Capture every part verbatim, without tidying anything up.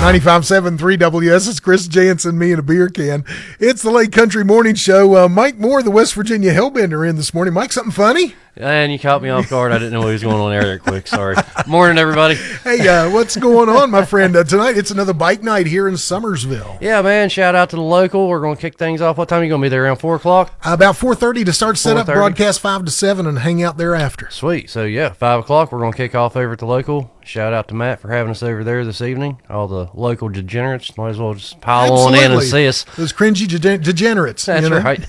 ninety-five point seven three W S. It's Chris Jansen, me and a beer can. It's the Lake Country Morning Show. Uh, Mike Moore, the West Virginia Hellbender, in this morning. Mike, something funny? And you caught me off guard. I didn't know what was going on there that quick. Sorry. Morning, everybody. Hey, uh, what's going on, my friend? Uh, tonight, it's another bike night here in Summersville. Yeah, man. Shout out to the local. We're going to kick things off. What time are you going to be there? Around four o'clock? Uh, about four thirty to start set up, four thirty. broadcast five to seven, and hang out thereafter. Sweet. So, yeah, five o'clock. We're going to kick off over at the local. Shout out to Matt for having us over there this evening. All the local degenerates might as well just pile Absolutely. on in and see us. Those cringy degen- degenerates. That's you know? right.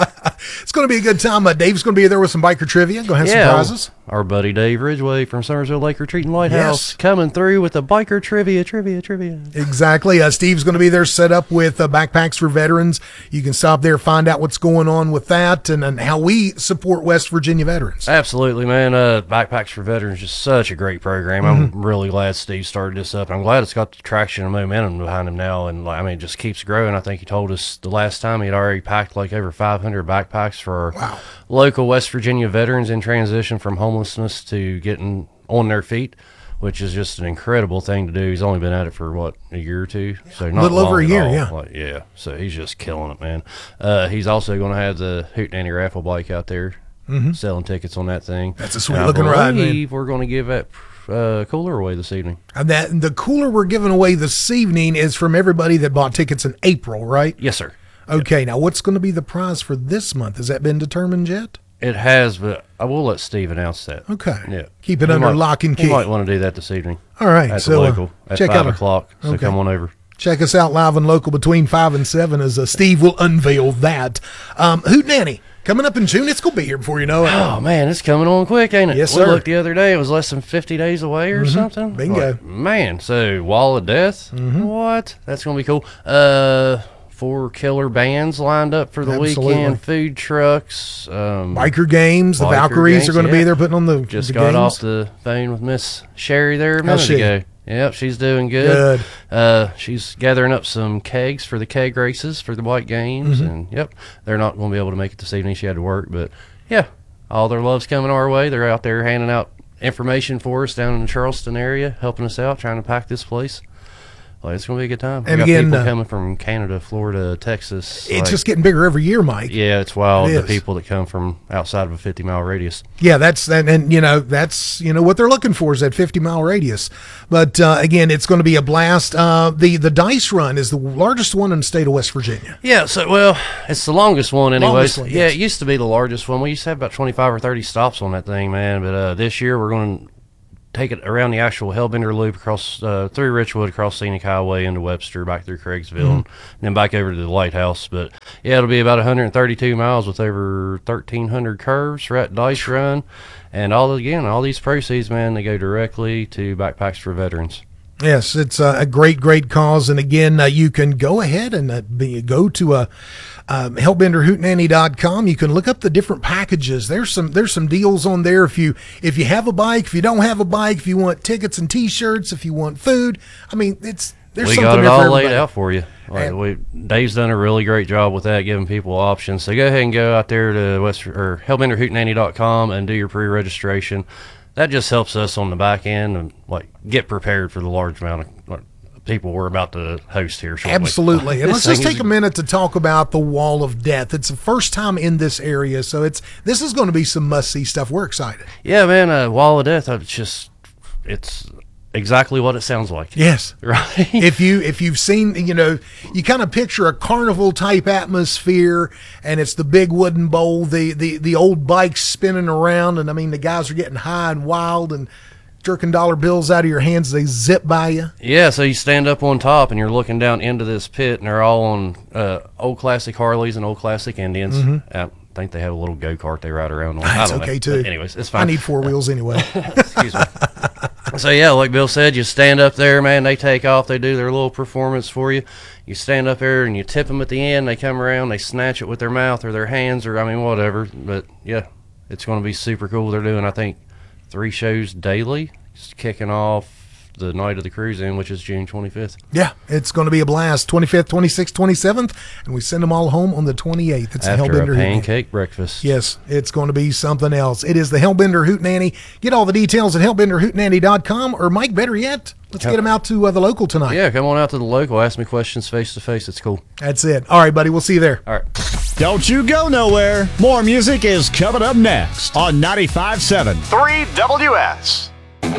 It's going to be a good time. Uh, Dave's going to be there with some biker trivia. Go have Yeah, some prizes. Our buddy Dave Ridgway from Summersville Lake Retreat and Lighthouse Yes. coming through with the biker trivia, trivia, trivia. Exactly. Uh, Steve's going to be there set up with uh, Backpacks for Veterans. You can stop there, find out what's going on with that and, and how we support West Virginia veterans. Absolutely, man. Uh, Backpacks for Veterans is just such a great program. Mm-hmm. I'm really glad Steve started this up. I'm glad it's got the traction and momentum behind him now. And, like, I mean, it just keeps growing. I think he told us the last time he had already packed like over five hundred backpacks for Wow. local West Virginia veterans in transition from homelessness to getting on their feet, which is just an incredible thing to do. He's only been at it for, what, a year or two? So not Little over long a at year, all. yeah. Like, yeah. So he's just killing it, man. Uh, he's also going to have the Hootenanny raffle bike out there. Mm-hmm. Selling tickets on that thing. That's a sweet And looking I ride, man. believe we're going to give that uh, cooler away this evening. And that the cooler we're giving away this evening is from everybody that bought tickets in April, right? Yes, sir. Okay, now what's going to be the prize for this month? Has that been determined yet? It has, but I will let Steve announce that. Okay. Yeah. Keep it He under might- lock and He key. might want to do that this evening. All right. At so the uh, local at check five out our- o'clock. So okay. come on over. Check us out live and local between five and seven as uh, Steve will unveil that. Um, Hootenanny coming up in June. It's going to be here before you know it. Oh man, it's coming on quick, ain't it? Yes, we sir. looked the other day; it was less than fifty days away or something. Bingo. Like, man, so Wall of Death. What? That's gonna be cool. Uh, four killer bands lined up for the Absolutely. weekend. Food trucks. Um, Biker games. The Biker Valkyries games, are going to yeah. be there putting on the just the got games. off the phone with Miss Sherry there a How's minute she? ago. Yep, she's doing good. Good. Uh, she's gathering up some kegs for the keg races for the white games, Mm-hmm. and yep, they're not going to be able to make it this evening. She had to work, but yeah, all their love's coming our way. They're out there handing out information for us down in the Charleston area, helping us out, trying to pack this place. Well, it's going to be a good time. We And got again, people uh, coming from Canada, Florida, Texas. It's like- just getting bigger every year, Mike. yeah, it's wild. It The is. people that come from outside of a fifty mile radius. Yeah, that's that, and you know that's you know what they're looking for is that fifty mile radius. But uh, again, it's going to be a blast. Uh, the the dice run is the largest one in the state of West Virginia. Yeah, so, well, it's the longest one anyways. Longest one, Yeah, yes. it used to be the largest one. We used to have about twenty-five or thirty stops on that thing, man. But uh, this year we're going to take it around the actual Hellbender Loop across uh, through Richwood, across Scenic Highway into Webster, back through Craigsville, Mm-hmm. and then back over to the Lighthouse. But, yeah, it'll be about one hundred thirty-two miles with over thirteen hundred curves for that dice run. And, all again, all these proceeds, man, they go directly to Backpacks for Veterans. Yes, it's a, a great, great cause. And again, uh, you can go ahead and uh, be, go to a um, hellbender hootenanny dot com. You can look up the different packages. There's some there's some deals on there. If you if you have a bike, if you don't have a bike, if you want tickets and T-shirts, if you want food. I mean, it's there's We something got it there for all laid everybody. out for you. Like And- we, Dave's done a really great job with that, giving people options. So go ahead and go out there to West or hellbender hootenanny dot com and do your pre-registration. That just helps us on the back end and like get prepared for the large amount of like, people we're about to host here shortly. Absolutely. And This let's just thing take is- a minute to talk about the Wall of Death. It's the first time in this area, so it's this is going to be some must-see stuff. We're excited. Yeah, man. Uh, Wall of Death. It's just it's exactly what it sounds like. Yes. Right. If you if you've seen, you know, you kind of picture a carnival type atmosphere, and it's the big wooden bowl, the the the old bikes spinning around, and I mean the guys are getting high and wild and jerking dollar bills out of your hands as they zip by you. Yeah, so you stand up on top and you're looking down into this pit, and they're all on uh, old classic Harleys and old classic Indians. I think they have a little go kart they ride around on. I That's don't okay know. too. But anyways, it's I fine. need four wheels anyway. Excuse me. So yeah, like Bill said, you stand up there, man. They take off. They do their little performance for you. You stand up there and you tip them at the end. They come around. They snatch it with their mouth or their hands or I mean whatever. But yeah, it's going to be super cool. They're doing I think three shows daily. Just kicking off the night of the cruise in, which is June twenty-fifth. Yeah, it's going to be a blast. twenty-fifth, twenty-sixth, twenty-seventh, and we send them all home on the twenty-eighth. It's After the Hellbender a pancake Hootenanny. breakfast. Yes, it's going to be something else. It is the Hellbender Hootenanny. Get all the details at hellbender hootenanny dot com, or Mike, better yet, let's get them out to uh, the local tonight. Yeah, come on out to the local. Ask me questions face to face. It's cool. That's it. All right, buddy. We'll see you there. All right. Don't you go nowhere. More music is coming up next on ninety-five point seven three W S.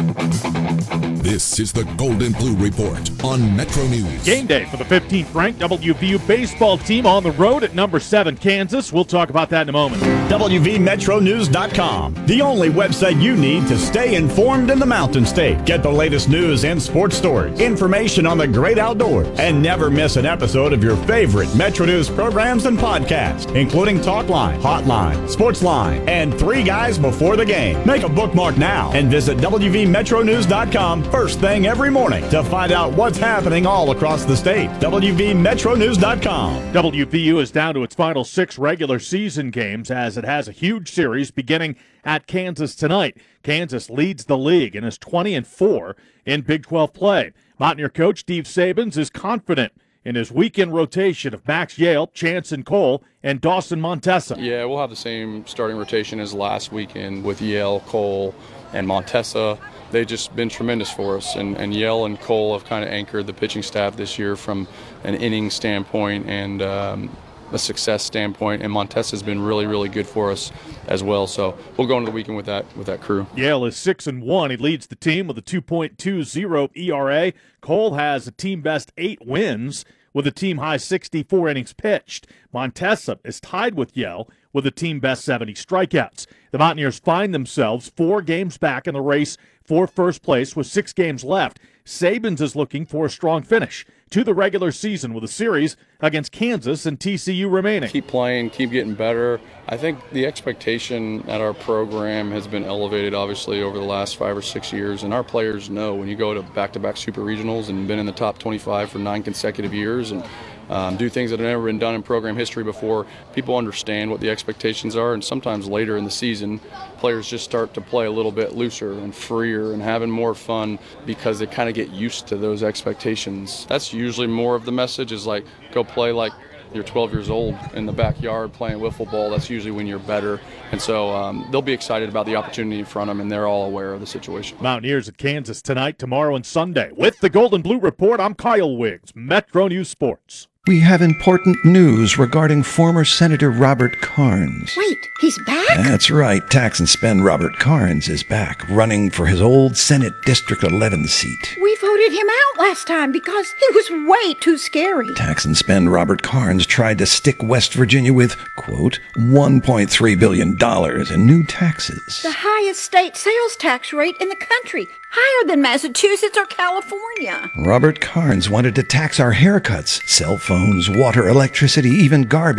This is the Golden Blue Report on Metro News. Game day for the fifteenth ranked W V U baseball team on the road at number seven Kansas. We'll talk about that in a moment. W V metro news dot com, the only website you need to stay informed in the Mountain State. Get the latest news and sports stories, information on the great outdoors, and never miss an episode of your favorite Metro News programs and podcasts, including Talkline, Hotline, Sportsline, and Three Guys Before the Game. Make a bookmark now and visit W V metro news dot com first thing every morning to find out what's happening all across the state. W V metro news dot com. W V U is down to its final six regular season games as it has a huge series beginning at Kansas tonight. Kansas leads the league and is twenty and four in Big twelve play. Mountaineer coach Steve Sabins is confident in his weekend rotation of Max Yale, Chanson Cole, and Dawson Montessa. Yeah, we'll have the same starting rotation as last weekend with Yale, Cole, and Montessa. They've just been tremendous for us, and, and Yale and Cole have kind of anchored the pitching staff this year from an inning standpoint and um, a success standpoint, and Montessa's been really, really good for us as well. So we'll go into the weekend with that with that crew. Yale is six and one. He leads the team with a two point two oh E R A. Cole has a team best eight wins with a team high sixty-four innings pitched. Montessa is tied with Yale with a team best seventy strikeouts. The Mountaineers find themselves four games back in the race for first place with six games left. Sabins is looking for a strong finish to the regular season with a series against Kansas and T C U remaining. Keep playing, keep getting better. I think the expectation at our program has been elevated, obviously, over the last five or six years, and our players know when you go to back-to-back super regionals and been in the top twenty-five for nine consecutive years and Um, do things that have never been done in program history before. People understand what the expectations are, and sometimes later in the season, players just start to play a little bit looser and freer and having more fun because they kind of get used to those expectations. That's usually more of the message, is like, go play like you're twelve years old in the backyard playing wiffle ball. That's usually when you're better. And so um, they'll be excited about the opportunity in front of them, and they're all aware of the situation. Mountaineers at Kansas tonight, tomorrow, and Sunday. With the Golden Blue Report, I'm Kyle Wiggs, Metro News Sports. We have important news regarding former Senator Robert Carnes. Wait, he's back? That's right. Tax and Spend Robert Carnes is back, running for his old Senate District eleven seat. We voted him out last time because he was way too scary. Tax and Spend Robert Carnes tried to stick West Virginia with, quote, one point three billion dollars in new taxes. The highest state sales tax rate in the country, higher than Massachusetts or California. Robert Carnes wanted to tax our haircuts, cell phones, water, electricity, even garbage.